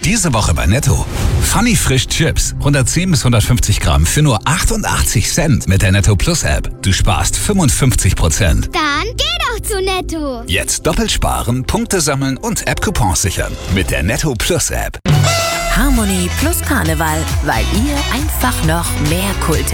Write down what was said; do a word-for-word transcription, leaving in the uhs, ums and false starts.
Diese Woche bei Netto. Funny Frisch Chips. hundertzehn bis hundertfünfzig Gramm für nur achtundachtzig Cent mit der Netto Plus App. Du sparst fünfundfünfzig Prozent. Dann geh doch zu Netto. Jetzt doppelt sparen, Punkte sammeln und App-Coupons sichern. Mit der Netto Plus App. Harmony plus Karneval, weil ihr einfach noch mehr Kult